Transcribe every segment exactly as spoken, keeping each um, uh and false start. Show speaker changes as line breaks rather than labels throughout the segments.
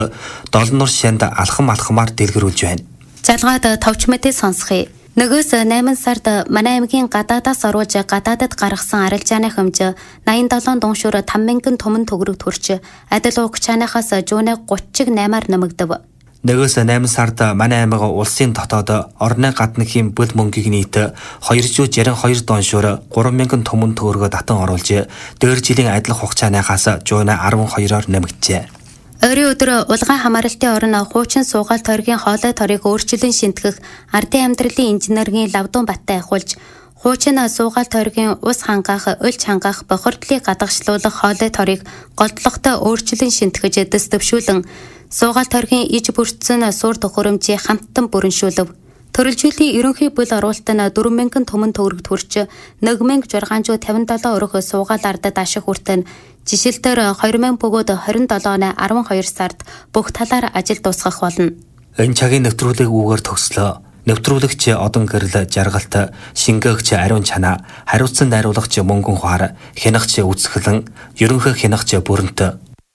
долнор шанд алхам алхамаар дэлгэрүүлж байна.
Залгаад товч мэдээ сонсхий. Нөгөөс найман сард манай аймгийн гадаадаас оруулж гадаадад гаргасан арилжааны хэмжээ найман долоон дуншуур таван мянган түмэн төгрөг төрч адил угчааныхаас жуунэ гутрын наймаар нэмэгдэв.
Нөгөөс найман сард манай аймаг улсын дотоод орны гадныхийн бүл мөнгийг нийт хоёр жүз жарин хоёр дуншуур гурван мянган түмэн төгрөгөөр татан оруулж дээр жилийн адил хугацааныхаас жуунэ арван хоёроор нэмэгджээ.
Ойрын өдөр улгаан хамааралтын орон хуучин суугаал тойргийн хоолой торыг өөрчлөн шинтгэх ардын амьдралын инженерийн Лавдун Баттай ахуулж хуучин суугаал тойргийн ус хангаах, өлч хангаах, бохирдлыг гадагшлуулах хоолой торыг голдлоготой өөрчлөн шинтгэж дэс төвшүүлэн суугаал тойргийн иж бүрдсэн суур төхөөрөмжийг хамттан бүрэншүүлв. Төрөлжүүллийн ерөнхий бүл оруулалт нь дөрвөн мянган түмэн төгрөг төрч нэг мянга жургаан зуун тавин долоо өрөх суугаал ардад ашиг хүртэн жишээлбэл хоёр мянга бөгөөд хорин долоо арван хоёр сард бүх талаар ажил дуусгах болно.
Энэ цагийн нэвтрүүлэг үгээр төгслөө. Нэвтрүүлэгч одон гэрэл жаргалт, шингээгч ариун чанаа, хариуцсан найруулагч мөнгөн хуар, хянагч үзэсгэлэн, ерөнхий хянагч бүрэнт.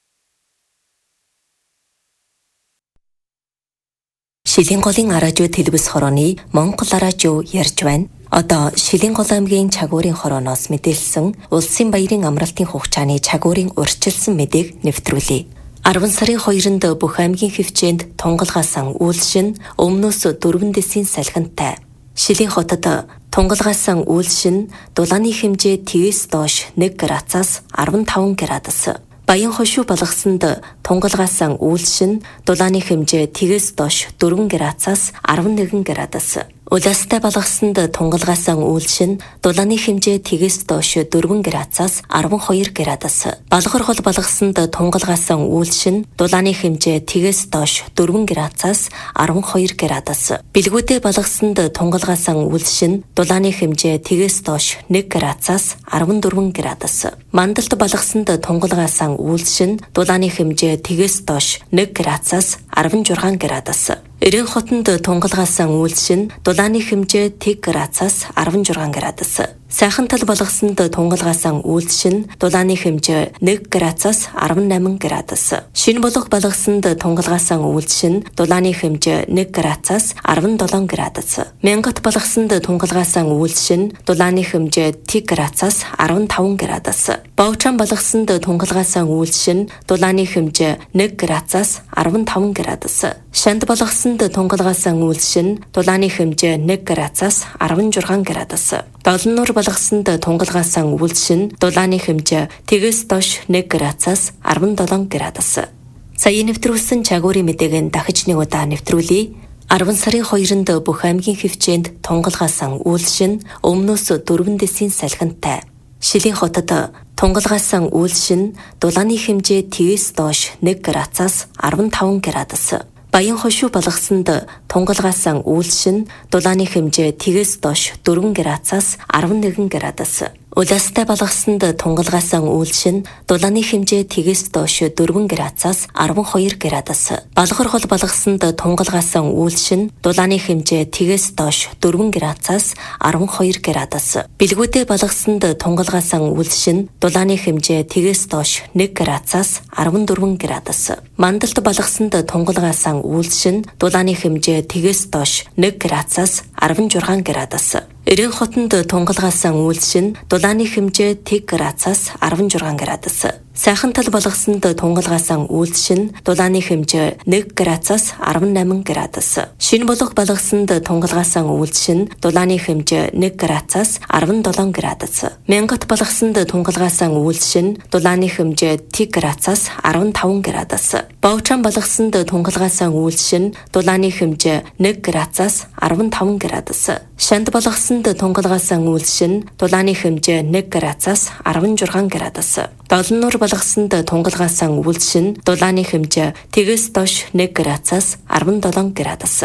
Шилийн голын араажуу телевиз хорооны Монгол араажуу ярьж байна. Одоо Шилийн гол аймгийн Чагуурын хорооноос мэдээлсэн улсын баярын амралтын хугацааны Чагуурын урьдчилсан мэдээг нэвтрүүлье. арван сарын хоёрнд бүх аймгийн хөвчөөнд тунгалгаасан үйлшин өмнөөс дөрвөн дэсийн салхинтай. Шилийн хотод тунгалгаасан үйлшин дулааны хэмжээ тэгээс доош нэг градусаас арван таван градус. Баян хошуу болгосонд тунгалгаасан үйлшин дулааны хэмжээ тэгээс доош дөрвөн градусаас арван нэгэн градус. Улаастай болгосонд тунгалгаасан үйлшин дулааны хэмжээ тэгээс доош дөрвөн градусаас арван хоёр градус. Балгар хол болгосонд тунгалгаасан үйлшин дулааны хэмжээ тэгээс доош дөрвөн градусаас арван хоёр градус. Бэлгүүдээ болгосонд тунгалгаасан үйлшин дулааны хэмжээ тэгээс доош нэг градусаас арван дөрвөн градус. Мандалт болгосонд тунгалгаасан үйлшин дулааны хэмжээ тэгээс доош нэг градусаас арван жургаан градус. Эрен хотонд тунгалгаасан үйлшин дулааны хэмжээ тэг градусаас арван жургаан градус. Сайхан тал болгосонд тунгалгаасан үйлшин дулааны хэмжээ нэг градусаас арван наман градус. Шинэ болох болгосонд тунгалгаасан үйлшин дулааны хэмжээ нэг градусаас арван долоон градус. Мянгат болгосонд тунгалгаасан үйлшин дулааны хэмжээ тэг градусаас арван таван градус. Бовчан болгосонд тунгалгаасан үйлшин дулааны хэмжээ нэг градусаас арван таван градус. Шанд болгосонд тунгалгаасан үйлшин дулааны хэмжээ нэг градусаас арван жургаан градус. Долнор болгосонд тунгалгаасан үйлшин дулааны хэмжээ тэгээс доош нэг градусаас арван долоон градус. Сая нэвтрүүлсэн Чагуурын мэдээг дахиж нэг удаа нэвтрүүлье. арван сарын хоёрнд бүх аймгийн хөвчөөнд тунгалгаасан үйлшин өмнөөс дөрвөн дэсийн салхинтай. Шилийн хотод тунгалгаасан үйлшин дулааны хэмжээ тэгээс доош нэг градусаас арван таван градус. Баян хошуу болгосонд тунгалгаасан үйлшин дулааны хэмжээ тэгээс доош дөрвөн градусаас арван нэгэн градус. Улаастай болгосонд тунгалгаасан үйлшин дулааны хэмжээ тэгээс доош дөрвөн градусаас арван хоёр градус. Балгар хол болгосонд тунгалгаасан үйлшин дулааны хэмжээ тэгээс доош дөрвөн градусаас арван хоёр градус. Бэлгүүдээ болгосонд тунгалгаасан үйлшин дулааны хэмжээ тэгээс доош нэг градусаас арван дөрвөн градус. Мандалт болгосонд тунгалгаасан үйлшин дулааны хэмжээ тэгээс доош нэг градусаас арван жургаан градус. Эрен хотонд тунгалгаасан үйлшин дулааны хэмжээ тэг градусаас арван жургаан градус. Сайхан тал болгосонд тунгалгаасан үйлшин дулааны хэмжээ нэг градусаас арван наман градус. Шинэ болох болгосонд тунгалгаасан үйлшин дулааны хэмжээ нэг градусаас арван долоон градус. Мянгат болгосонд тунгалгаасан үйлшин дулааны хэмжээ тэг градусаас арван таван градус. Бовчан болгосонд тунгалгаасан үйлшин дулааны хэмжээ нэг градусаас арван таван градус. Шанд болгосонд тунгалгаасан үйлшин дулааны хэмжээ нэг градусаас арван жургаан градус. Долнор болгосонд тунгалгаасан үйлшин дулааны хэмжээ тэгээс доош нэг градусаас арван долоон градус.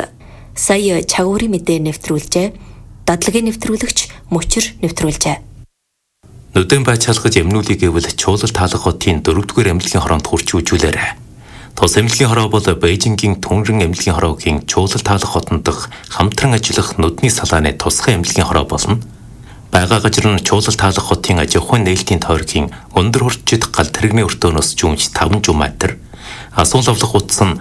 Сая Чагуурын мэдээ нэвтрүүлжээ. Дадлагын нэвтрүүлэгч Мөчр нэвтрүүлжээ.
Нүдэн бай чалгаж эмнүүлийг гэвэл чуулал таалах хотын дөрөвдүгээр эмнэлгийн хороонд хурч үжүүлээрэ. Тус эмнэлгийн хороо бол Бээжингийн Түнрэн эмнэлгийн хороогийн чуулал таалах хотон дох хамтран ажиллах нүдний салааны тусгай эмнэлгийн хороо болно. Бага газар нь чуулал таалах хотын аж ахуйн нээлтийн тойргийн өндөр хурцчид гал тэрэгний өртөөнөөс жүүмж таван жум метр, Асуул авлах утас нь